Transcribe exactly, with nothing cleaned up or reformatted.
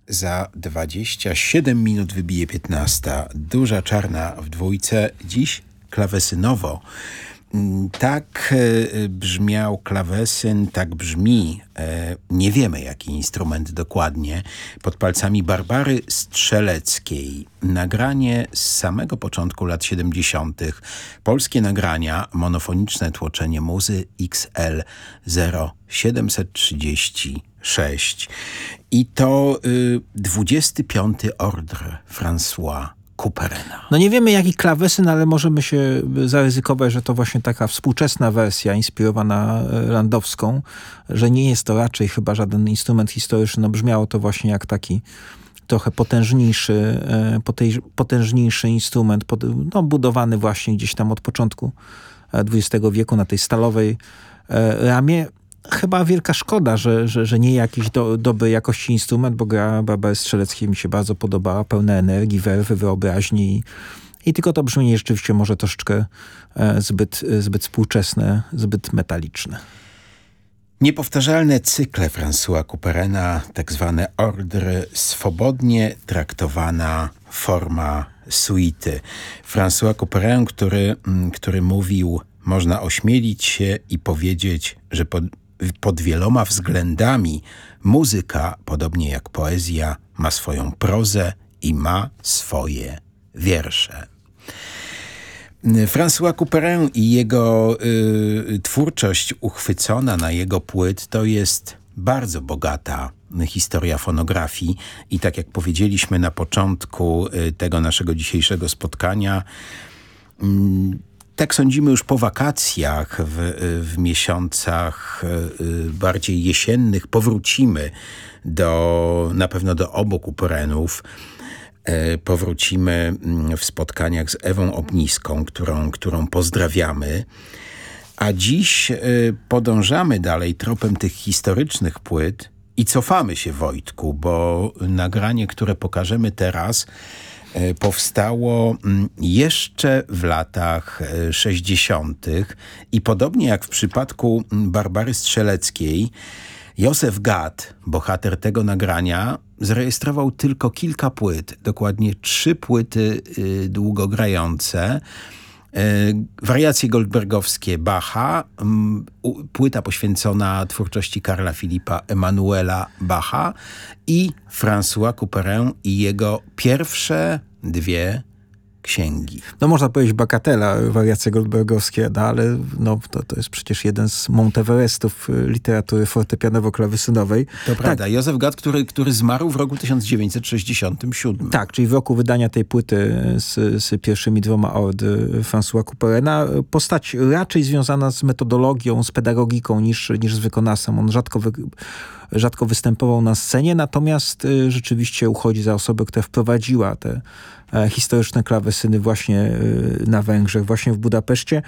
Za dwadzieścia siedem minut wybije piętnasta. Duża czarna w dwójce. Dziś klawesynowo. Tak brzmiał klawesyn, tak brzmi, nie wiemy jaki instrument dokładnie, pod palcami Barbary Strzeleckiej. Nagranie z samego początku lat siedemdziesiątych. Polskie nagrania, monofoniczne tłoczenie muzy X L zero siedemset trzydzieści sześć. I to y, dwudziesty piąty ordr François Couperena. No nie wiemy jaki klawesyn, ale możemy się zaryzykować, że to właśnie taka współczesna wersja inspirowana landowską, że nie jest to raczej chyba żaden instrument historyczny. No brzmiało to właśnie jak taki trochę potężniejszy, potężniejszy instrument, no budowany właśnie gdzieś tam od początku dwudziestego wieku na tej stalowej ramie. Chyba wielka szkoda, że, że, że nie jakiś do, dobrej jakości instrument, bo gra Barbary Strzeleckiej mi się bardzo podobała, pełna energii, werwy, wyobraźni i, i tylko to brzmienie rzeczywiście może troszeczkę e, zbyt, zbyt współczesne, zbyt metaliczne. Niepowtarzalne cykle Françoisa Couperena, tak zwane ordry, swobodnie traktowana forma suity. François Couperin, który, który mówił, można ośmielić się i powiedzieć, że pod Pod wieloma względami muzyka, podobnie jak poezja, ma swoją prozę i ma swoje wiersze. François Couperin i jego y, twórczość uchwycona na jego płyt to jest bardzo bogata historia fonografii i tak jak powiedzieliśmy na początku y, tego naszego dzisiejszego spotkania, y, tak sądzimy już po wakacjach, w, w miesiącach y, bardziej jesiennych powrócimy do, na pewno do obu Couperenów. Y, powrócimy w spotkaniach z Ewą Obniską, którą, którą pozdrawiamy. A dziś y, podążamy dalej tropem tych historycznych płyt i cofamy się, Wojtku, bo nagranie, które pokażemy teraz, powstało jeszcze w latach sześćdziesiątych i podobnie jak w przypadku Barbary Strzeleckiej, Józef Gad, bohater tego nagrania, zarejestrował tylko kilka płyt, dokładnie trzy płyty y, długogrające. Wariacje goldbergowskie Bacha, płyta poświęcona twórczości Karla Filipa Emanuela Bacha i François Couperin i jego pierwsze dwie księgi. No można powiedzieć bagatela, wariacje goldbergowskie, no, ale no, to, to jest przecież jeden z Monteverestów literatury fortepianowo-klawesynowej. To prawda. Tak. Józef Gad, który, który zmarł w roku tysiąc dziewięćset sześćdziesiątym siódmym. Tak, czyli w roku wydania tej płyty z, z pierwszymi dwoma ordy Françoisa Couperena. Postać raczej związana z metodologią, z pedagogiką niż, niż z wykonawstwem. On rzadko wy, rzadko występował na scenie, natomiast y, rzeczywiście uchodzi za osobę, która wprowadziła te e, historyczne klawesyny właśnie y, na Węgrzech, właśnie w Budapeszcie.